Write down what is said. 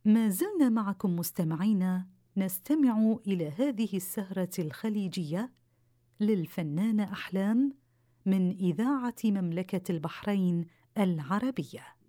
ما زلنا معكم مستمعين نستمع إلى هذه السهرة الخليجية للفنانة أحلام من إذاعة مملكة البحرين العربية.